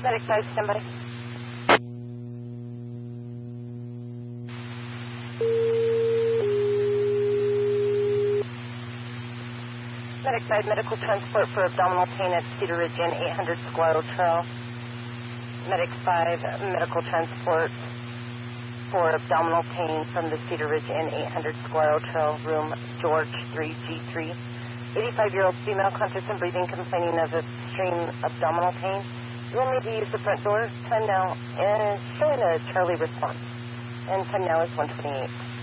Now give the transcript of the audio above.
Medic 5, stand by. Medic 5, medical transport for abdominal pain at Cedar Ridge Inn, 800 Squirrel Trail. Medic 5, medical transport for abdominal pain from the Cedar Ridge Inn, 800 Squirrel Trail, room George 3G3. 85-year-old female, conscious and breathing, complaining of extreme abdominal pain. You will need to use the front door. Time now is showing a Charlie response. And time now is 1:28.